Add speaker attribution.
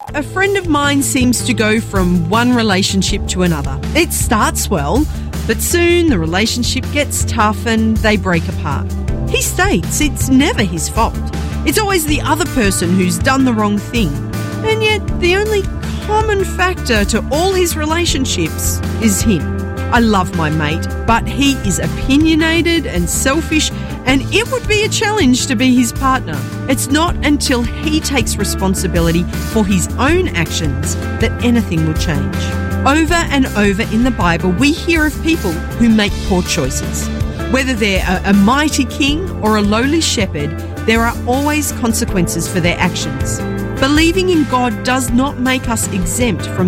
Speaker 1: A friend of mine seems to go from one relationship to another. It starts well, but soon the relationship gets tough and they break apart. He states it's never his fault. It's always the other person who's done the wrong thing. And yet the only common factor to all his relationships is him. I love my mate, but he is opinionated and selfish, and it would be a challenge to be his partner. It's not until he takes responsibility for his own actions that anything will change. Over and over in the Bible, we hear of people who make poor choices. Whether they're a mighty king or a lowly shepherd, there are always consequences for their actions. Believing in God does not make us exempt from